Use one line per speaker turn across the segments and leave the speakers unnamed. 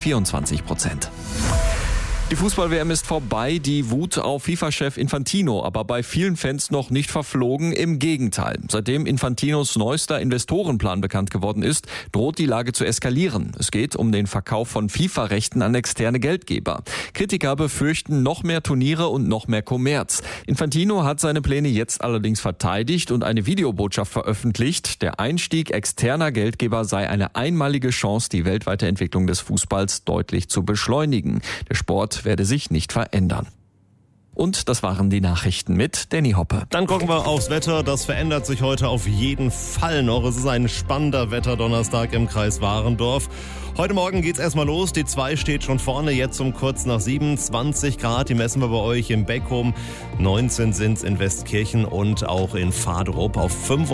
24%. Die Fußball-WM ist vorbei, die Wut auf FIFA-Chef Infantino, aber bei vielen Fans noch nicht verflogen, im Gegenteil. Seitdem Infantinos neuester Investorenplan bekannt geworden ist, droht die Lage zu eskalieren. Es geht um den Verkauf von FIFA-Rechten an externe Geldgeber. Kritiker befürchten noch mehr Turniere und noch mehr Kommerz. Infantino hat seine Pläne jetzt allerdings verteidigt und eine Videobotschaft veröffentlicht. Der Einstieg externer Geldgeber sei eine einmalige Chance, die weltweite Entwicklung des Fußballs deutlich zu beschleunigen. Der Sport werde sich nicht verändern. Und das waren die Nachrichten mit Danny Hoppe.
Dann gucken wir aufs Wetter. Das verändert sich heute auf jeden Fall noch. Es ist ein spannender Wetterdonnerstag im Kreis Warendorf. Heute Morgen geht's erstmal los. Die 2 steht schon vorne, jetzt um kurz nach 7. 20 Grad, die messen wir bei euch in Beckum. 19 sind's in Westkirchen und auch in Vardrup. Auf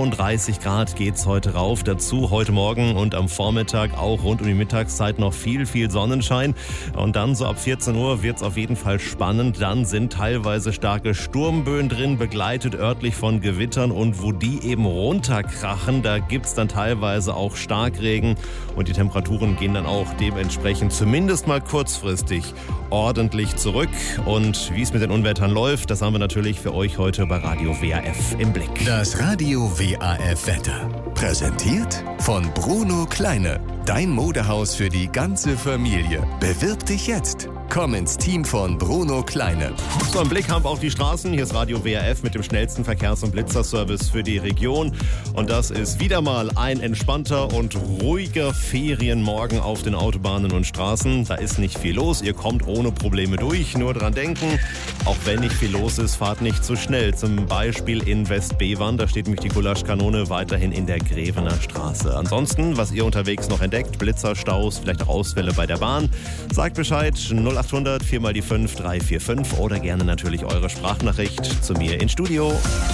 35 Grad geht's heute rauf. Dazu heute Morgen und am Vormittag auch rund um die Mittagszeit noch viel Sonnenschein. Und dann so ab 14 Uhr wird's auf jeden Fall spannend. Dann sind teilweise starke Sturmböen drin, begleitet örtlich von Gewittern. Und wo die eben runterkrachen, da gibt's dann teilweise auch Starkregen. Und die Temperaturen gehen dann auch dementsprechend zumindest mal kurzfristig ordentlich zurück. Und wie es mit den Unwettern läuft, das haben wir natürlich für euch heute bei Radio WAF im Blick.
Das Radio WAF Wetter. Präsentiert von Bruno Kleine. Dein Modehaus für die ganze Familie. Bewirb dich jetzt. Komm ins Team von Bruno Kleine.
So, im Blick haben wir auch die Straßen. Hier ist Radio WAF mit dem schnellsten Verkehrs- und Blitzerservice für die Region. Und das ist wieder mal ein entspannter und ruhiger Ferienmorgen auf den Autobahnen und Straßen. Da ist nicht viel los. Ihr kommt ohne Probleme durch. Nur dran denken, auch wenn nicht viel los ist, fahrt nicht zu schnell. Zum Beispiel in Westbevern. Da steht nämlich die Gulaschkanone weiterhin in der Grevener Straße. Ansonsten, was ihr unterwegs noch entdeckt, Blitzer, Staus, vielleicht auch Ausfälle bei der Bahn, sagt Bescheid. 0800 4 mal die 5 345 oder gerne natürlich eure Sprachnachricht zu mir ins Studio.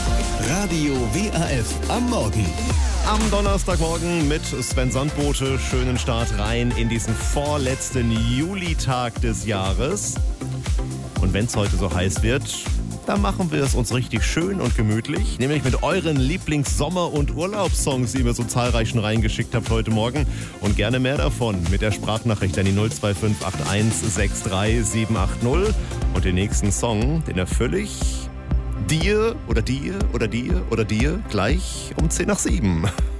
Radio WAF am Morgen.
Am Donnerstagmorgen mit Sven Sandbote. Schönen Start rein in diesen vorletzten Julitag des Jahres. Und wenn es heute so heiß wird, dann machen wir es uns richtig schön und gemütlich. Nämlich mit euren Lieblings-Sommer- und Urlaubssongs, die ihr mir so zahlreich schon reingeschickt habt heute Morgen. Und gerne mehr davon mit der Sprachnachricht an die 02581 63 780. Und den nächsten Song, den erfülle ich dir oder dir oder dir oder dir gleich um 10 nach 7.